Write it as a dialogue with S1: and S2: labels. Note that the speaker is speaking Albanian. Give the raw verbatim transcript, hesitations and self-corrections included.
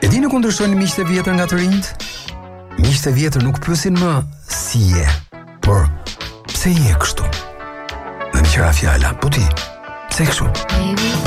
S1: E di në kundërshtojnë miqtë e vjetër nga të rinjt? Miqtë e vjetër nuk pyesin më si je, por pse je kështu? Në një qëra fjala, po ti, pse kështu?